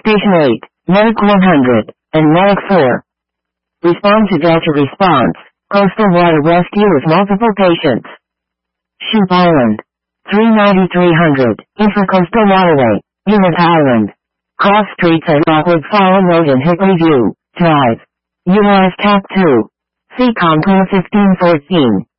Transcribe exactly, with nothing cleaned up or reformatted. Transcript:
Station eight, Medic one hundred, and Medic four. Respond to Delta response. Coastal Water Rescue with multiple patients. Shoup Island. three ninety-three hundred, Intracoastal Waterway, Unit Island. Cross streets at Rockwood Fallen Road and Hickory View, Drive. Utilize T A C two. C COM two fifteen fourteen.